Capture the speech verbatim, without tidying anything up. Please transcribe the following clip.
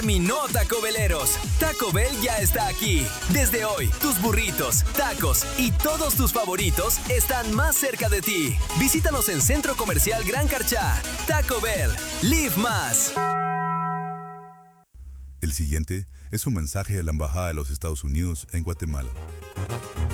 terminó, Taco Beleros. Taco Bell ya está aquí. Desde hoy, tus burritos, tacos y todos tus favoritos están más cerca de ti. Visítanos en Centro Comercial Gran Carchá. Taco Bell. Live más. El siguiente es un mensaje de la Embajada de los Estados Unidos en Guatemala.